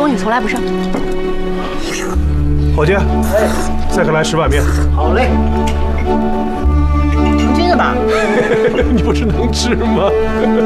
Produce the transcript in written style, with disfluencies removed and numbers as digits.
宫女从来不上。 伙计，再给来10碗面。 好嘞。成精了吧？ 你不是能吃吗？